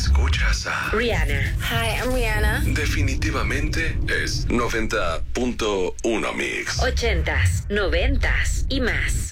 Escuchas a Rihanna. Hi, I'm Rihanna. Definitivamente es 90.1 Mix. 80s, 90s y más.